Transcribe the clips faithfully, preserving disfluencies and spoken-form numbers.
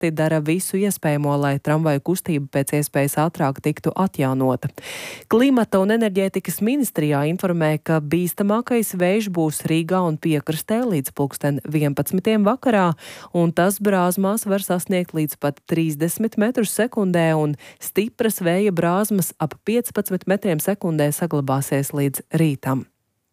eksperti dara visu iespējamo, lai tramvaju kustība pēc iespējas ātrāk tiktu atjaunota. Klimata un enerģētikas ministrijā informē, ka bīstamākais vējš būs Rīgā un piekrastē līdz pulksten vienpadsmitiem vakarā, un tas brāzmās var sasniegt līdz pat trīsdesmit metrus sekundē, un stipras vēja brāzmas ap piecpadsmit metriem sekundē saglabāsies līdz rītam.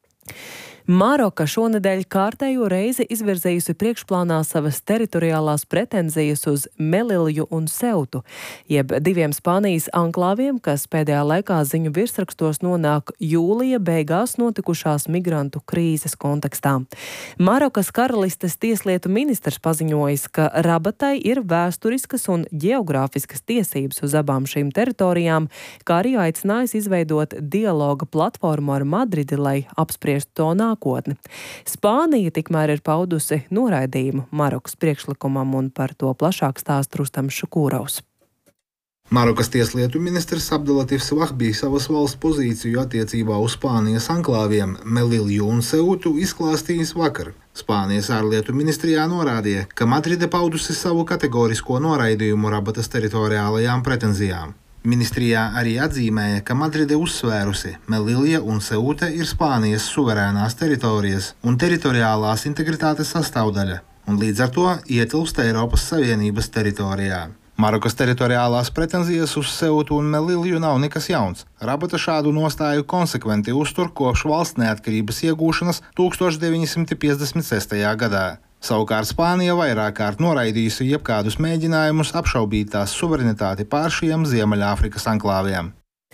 Maroka šonedēļ kārtējo reizi izvirzījusi priekšplānā savas teritoriālās pretenzijas uz Melilju un Seutu, jeb diviem Spānijas anklāviem, kas pēdējā laikā ziņu virsrakstos nonāk jūlija beigās notikušās migrantu krīzes kontekstā. Marokas karalistes tieslietu ministrs paziņojis, ka Rabatai ir vēsturiskas un ģeogrāfiskas tiesības uz abām šīm teritorijām, kā arī aicinājis izveidot dialoga platformu ar Madridi, lai apspriestu to nākotni. Spānija tikmēr ir paudusi noraidījumu Marokas priekšlikumam, un par to plašāk stāst Rustams Šukūrovs. Marokas tieslietu ministrs Abdelatifs Vahbi savas valsts pozīciju attiecībā uz Spānijas anklāviem Melilju un Seutu izklāstījis vakar. Spānijas ārlietu ministrijā norādīja, ka Madride paudusi savu kategorisko noraidījumu Rabatas teritoriālajām pretenzijām. Ministrijā arī atzīmēja, ka Madride uzsvērusi, Melilja un Seuta ir Spānijas suverēnās teritorijas un teritoriālās integritātes sastāvdaļa, un līdz ar to ietilpst Eiropas Savienības teritorijā. Marokas teritoriālās pretenzijas uz Seutu un Melilju nav nekas jauns. Rabata šādu nostāju konsekventi uztur kopš valsts neatkarības iegūšanas tūkstoš deviņi simti piecdesmit sestajā gadā. Savukārt Spānija vairāk kārt noraidījusi jebkādus mēģinājumus apšaubīt tās suverenitāti pār šiem Ziemeļāfrikas anklāviem.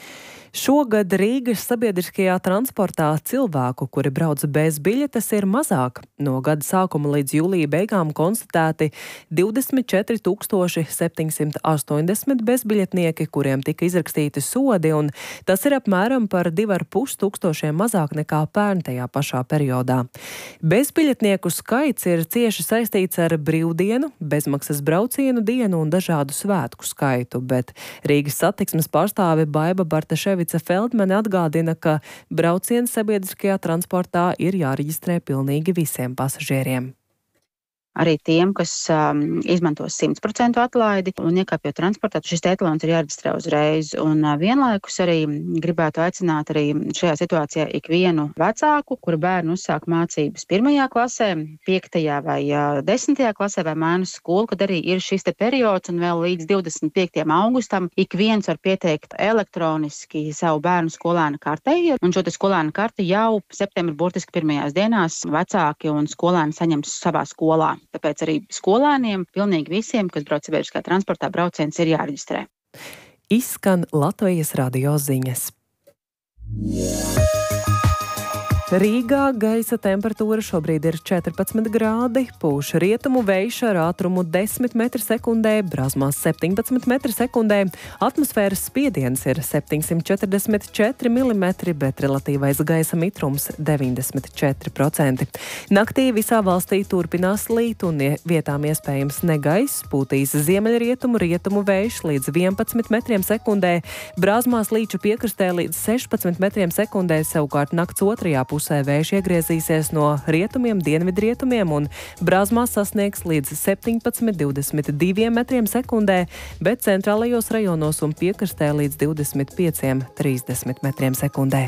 Šogad Rīgas sabiedriskajā transportā cilvēku, kuri brauc bez biļetes, ir mazāk. No gada sākuma līdz jūlija beigām konstatēti divdesmit četri tūkstoši septiņsimt astoņdesmit bezbiļetnieki, kuriem tika izrakstīti sodi, un tas ir apmēram par divi ar pus tūkstošiem mazāk nekā pērn tajā pašā periodā. Bezbiļetnieku skaits ir cieši saistīts ar brīvdienu, bezmaksas braucienu dienu un dažādu svētku skaitu, bet Rīgas satiksmes pārstāve Baiba Bartaševica Feldmane atgādina, ka brauciens sabiedriskajā transportā ir jāreģistrē pilnīgi visiem pasažieriem. Arī tiem, kas um, izmanto simt procentu atlaidi un iekāpjot transportā, šis etalons ir jāreģistrē uzreiz. Un uh, vienlaikus arī gribētu aicināt arī šajā situācijā ikvienu vecāku, kura bērnu uzsāk mācības pirmajā klasē, piektajā vai uh, desmitajā klasē vai mēnesi skolu, kad arī ir šis te periods un vēl līdz divdesmit piektajam augustam ik viens var pieteikt elektroniski savu bērnu skolēna kartei. Un šo te skolēna karti jau septembra burtiski pirmajās dienās vecāki un skolēni saņems savā skolā. Tāpēc arī skolēniem, pilnīgi visiem, kas brauc sabiedriskā transportā, brauciens ir jāreģistrē. Izskan Latvijas radio ziņas. Rīgā gaisa temperatūra šobrīd ir četrpadsmit grādi, pūš rietumu vējš ar ātrumu desmit metri sekundē, brāzmās septiņpadsmit metri sekundē, atmosfēras spiediens ir septiņsimt četrdesmit četri milimetri, bet relatīvais gaisa mitrums deviņdesmit četri procenti. Naktī visā valstī turpinās līt un vietām iespējams negaiss, pūtīs ziemeļrietumu rietumu vējš līdz vienpadsmit metriem sekundē, brāzmās līču piekrastē līdz sešpadsmit metriem sekundē, savukārt nakts otrajā pusē vējš iegriezīsies no rietumiem, dienvidrietumiem un brāzmās sasniegs līdz septiņpadsmit līdz divdesmit diviem metriem sekundē, bet centrālajos rajonos un piekrastē līdz divdesmit pieciem līdz trīsdesmit metriem sekundē.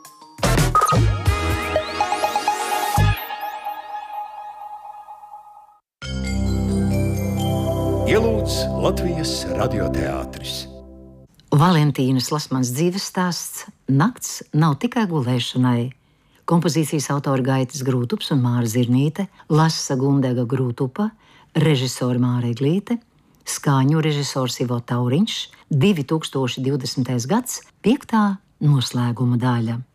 Ielūdz Latvijas radioteātris. Valentīnas Lasmanas dzīves stāsts Nakts nav tikai gulēšanai. Kompozīcijas autori Gaitis Grūtups un Māra Zirnīte, lasa Gundega Grūtupa, režisori Māra Eglīte, skaņu režisors Ivo Tauriņš, divi tūkstoši divdesmitais gads, piektā noslēguma daļa.